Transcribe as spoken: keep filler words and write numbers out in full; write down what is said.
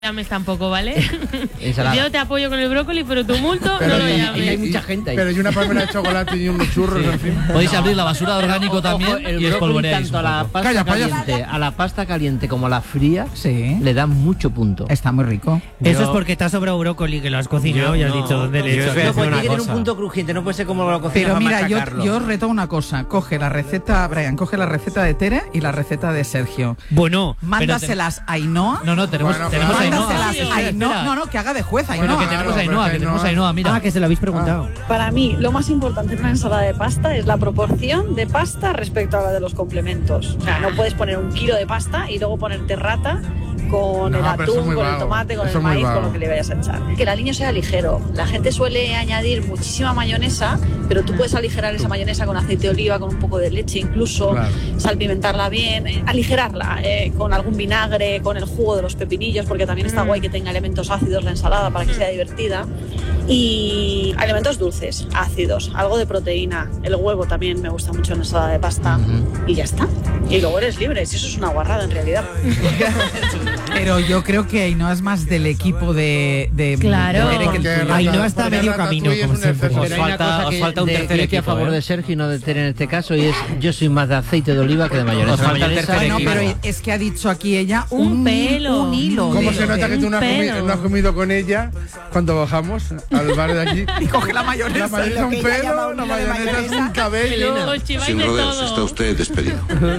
llames tampoco, ¿vale? Ensalada. Yo te apoyo con el brócoli, pero tu multo Pero no lo y- llames. Y hay mucha gente ahí. Pero y una palmera de chocolate y unos churros, en fin. Podéis abrir la basura de orgánico Ojo, también el y brócoli espolvoreáis tanto a un la poco. pasta Calla, payaso. caliente, a la pasta caliente como a la fría, Sí. le dan mucho punto. Está muy rico. Eso Yo- es porque te has sobrado brócoli, que lo has cocinado y has No, dicho dónde le he yo hecho. voy a No, decir pues una tiene que tener cosa. un un punto crujiente, no puede ser como lo cocinas Pero para mira, yo, machacarlo. yo os reto una cosa. Coge la receta, Brian, coge la receta de Tere y la receta de Sergio. Bueno, Mándaselas a Ainhoa. No, no, tenemos, Bueno, tenemos pero- a Ainhoa. Mándaselas Espera, a Ainhoa. espera. No, no, que haga de juez Bueno, Ainhoa. que tenemos a Claro, Ainhoa, pero que tenemos a Ainhoa, mira. ah, que se lo habéis preguntado. Para mí, lo más importante en una ensalada de pasta es la proporción de pasta respecto a la de los complementos. O sea, no puedes poner un kilo de pasta y luego ponerte rata con No, el pero eso es atún, muy con el vago. tomate, con Eso el es muy maíz, con vago. lo que le vayas a echar. Que el aliño sea ligero. La gente suele añadir muchísima mayonesa, pero tú puedes aligerar esa mayonesa con aceite de oliva, con un poco de leche incluso, Claro. salpimentarla bien, eh, aligerarla eh, con algún vinagre, con el jugo de los pepinillos, porque también está guay que tenga elementos ácidos la ensalada para que sea divertida. Y elementos dulces, ácidos, algo de proteína. El huevo también me gusta mucho en la ensalada de pasta. Y ya está. Y luego eres libre, si eso es una guarrada en realidad. Pero yo creo que Ainhoa es más del equipo de. de Claro. de Tere que el Porque tuyo. Ainhoa está a porque medio Ratatouille camino, es como un siempre. exceso. Pero Os hay una falta- cosa os que falta un de- tercer que aquí a equipo, favor ¿eh? de Sergio y no de Tere en este caso, y es yo soy más de aceite de oliva que de mayonesa. Os falta el Mayonesa- tercer No, equipo. pero es que ha dicho aquí ella Un un, pelo. un hilo. ¿Cómo de- se nota que tú no has, Un comi- pelo. no has comido con ella cuando bajamos al bar de aquí? Y coge la mayonesa. La mayonesa lo un que ella llama pelo, un la hilo de mayonesa es un cabello. Os chiváis Sin de rodeos, todo. está usted despedido.